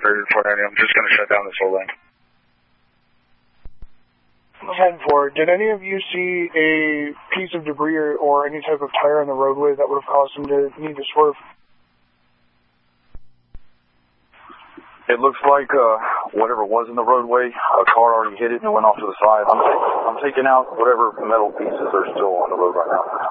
490. I'm just going to shut down this whole lane. Home 4, did any of you see a piece of debris or any type of tire on the roadway that would have caused him to need to swerve? It looks like whatever was in the roadway, a car already hit it and went off to the side. I'm taking out whatever metal pieces are still on the road right now.